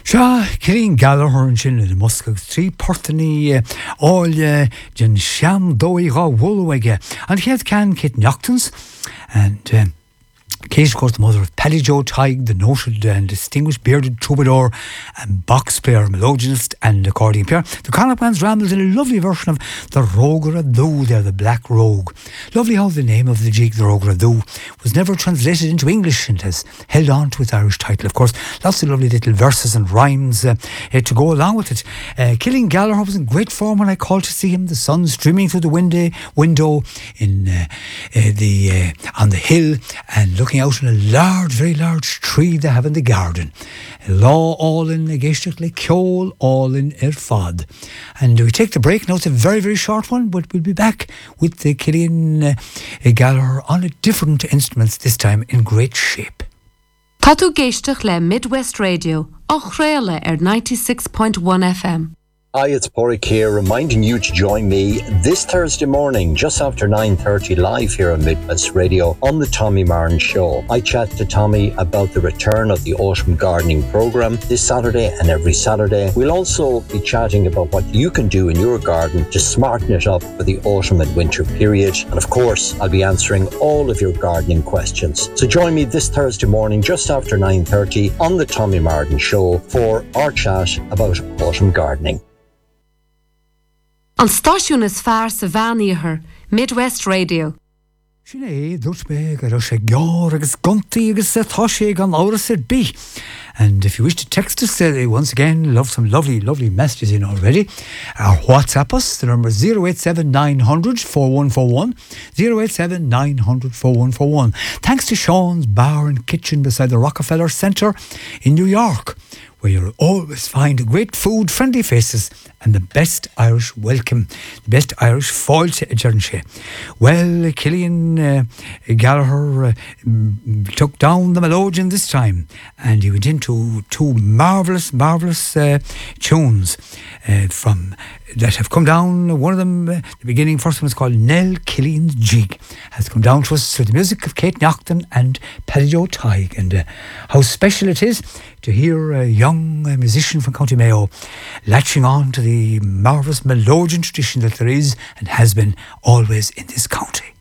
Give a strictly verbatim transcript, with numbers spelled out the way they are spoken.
Sha, Killeen Gallagher and Shin in Moscow, three Portany, all Jen Sham Doi Ra Woolwege, and he had can Kit Noctons, and um, Kate, of course, the mother of Paddy Joe Tighe, the noted and distinguished bearded troubadour and box player, melodionist and accordion player. The Connacht Bands rambled in a lovely version of the Roger Ado there, the Black Rogue. Lovely how the name of the jig, the Roger Ado, was never translated into English and has held on to its Irish title. Of course, lots of lovely little verses and rhymes uh, uh, to go along with it. Uh, Killeen Gallagher was in great form when I called to see him. The sun streaming through the window, window in uh, uh, the uh, on the hill, and looking out on a large, very large tree they have in the garden. Law all in Agashtakle, Kjol all in Erfad. And we take the break now. It's a very, very short one, but we'll be back with the Killeen uh, Gallagher on a different instruments, this time in great shape. Tatu Geistach le Midwest Radio, Ochraile er ninety-six point one F M. Hi, it's Porrick here, reminding you to join me this Thursday morning, just after nine thirty, live here on Midwest Radio on the Tommy Martin Show. I chat to Tommy about the return of the Autumn Gardening Programme this Saturday and every Saturday. We'll also be chatting about what you can do in your garden to smarten it up for the autumn and winter period. And of course, I'll be answering all of your gardening questions. So join me this Thursday morning, just after nine thirty, on the Tommy Martin Show for our chat about autumn gardening. An stáisiún is fearr sa bhainíthe, Midwest Radio. Sinead, dúirt me go raibh sé gear agus guntaí agus tá sé gan áras ar bí. And if you wish to text us, uh, once again, love some lovely, lovely messages in already. Our WhatsApp us, the number is zero eight seven nine hundred four one four one, zero eight seven nine hundred four one four one. Thanks to Sean's Bar and Kitchen beside the Rockefeller Centre in New York, where you'll always find great food, friendly faces, and the best Irish welcome, the best Irish foil to Jernshire. Well, Killeen uh, Gallagher uh, took down the melodeon this time, and he went into two marvellous, marvellous uh, tunes uh, from that have come down. One of them, uh, the beginning, first one is called Nell Killeen's Jig, has come down to us through the music of Kate Nocton and Paddy Joe Tighe, and uh, how special it is to hear a young uh, musician from County Mayo latching on to the marvellous melodeon tradition that there is and has been always in this county.